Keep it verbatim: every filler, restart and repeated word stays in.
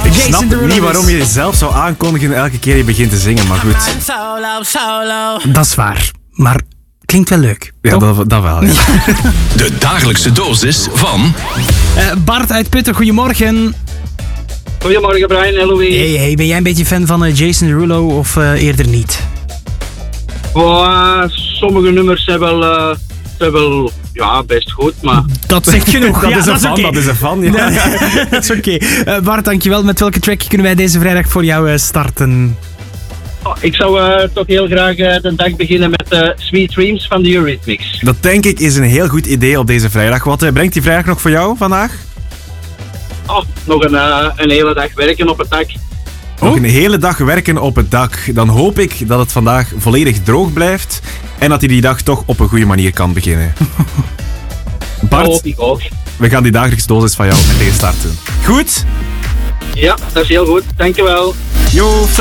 Ik snap niet waarom je jezelf zou aankondigen elke keer je begint te zingen, maar goed. Dat is waar, maar klinkt wel leuk. Ja, dat, dat wel. Ja. De dagelijkse dosis van... Uh, Bart uit Putten, goedemorgen. Goedemorgen Brian en Louis. Hey, hey, ben jij een beetje fan van uh, Jason Derulo of uh, eerder niet? Oh, sommige nummers zijn wel, uh, zijn wel ja, best goed, maar... Dat zegt genoeg. dat, ja, is dat, is fan, okay. dat is een fan, ja. Dat is oké. Okay. Uh, Bart, dankjewel. Met welke track kunnen wij deze vrijdag voor jou uh, starten? Oh, ik zou uh, toch heel graag uh, de dag beginnen met uh, Sweet Dreams van de Eurythmics. Dat denk ik is een heel goed idee op deze vrijdag. Wat uh, brengt die vrijdag nog voor jou vandaag? Oh, nog een, uh, een hele dag werken op het dak. Nog een hele dag werken op het dak. Dan hoop ik dat het vandaag volledig droog blijft en dat hij die dag toch op een goede manier kan beginnen. Bart, dat hoop ik ook. We gaan die dagelijkse dosis van jou meteen starten. Goed? Ja, dat is heel goed. Dankjewel. Jo.